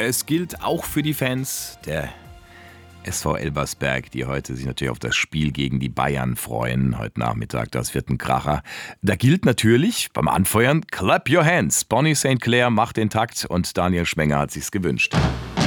Es gilt auch für die Fans der SV Elversberg, die heute sich natürlich auf das Spiel gegen die Bayern freuen. Heute Nachmittag, das wird ein Kracher. Da gilt natürlich beim Anfeuern Clap Your Hands. Bonnie St. Clair macht den Takt und Daniel Schmenger hat sich's gewünscht.